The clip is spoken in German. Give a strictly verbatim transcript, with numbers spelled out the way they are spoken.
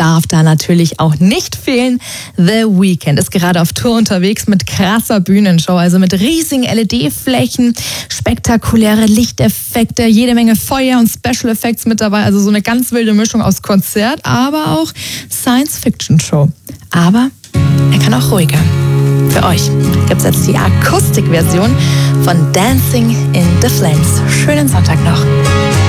darf da natürlich auch nicht fehlen. The Weeknd ist gerade auf Tour unterwegs mit krasser Bühnenshow, also mit riesigen L E D-Flächen, spektakuläre Lichteffekte, jede Menge Feuer und Special Effects mit dabei. Also so eine ganz wilde Mischung aus Konzert, aber auch Science-Fiction-Show. Aber er kann auch ruhiger. Für euch gibt es jetzt die Akustikversion von Dancing in the Flames. Schönen Sonntag noch.